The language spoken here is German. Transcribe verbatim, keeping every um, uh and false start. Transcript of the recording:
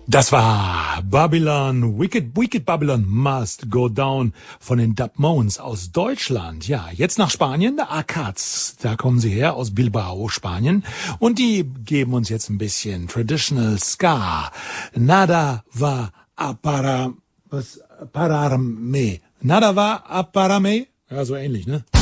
Das war Babylon, Wicked, Wicked Babylon Must Go Down von den Dubmones aus Deutschland. Ja, jetzt nach Spanien, der Arcads, da kommen sie her, aus Bilbao, Spanien. Und die geben uns jetzt ein bisschen Traditional Ska. Nada va a para, was, pararme. Nada va a pararme? Ja, so ähnlich, ne?